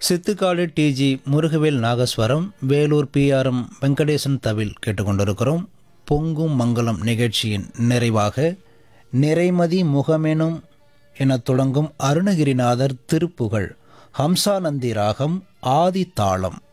சித்துக்காடு டிஜி Murugavel nagaswaram, Vellore PRM Venkatesan தவில் கேட்டுக்கொண்டிருக்கிறோம். பொங்கும் மங்களம் நிகழ்ச்சியின் நிறைவாக நிறைமதி முகமெனும் எனத் தொடங்கும் அருணகிரிநாதர் திருப்புகழ் ஹம்சானந்தி ராகம் ஆதி தாளம்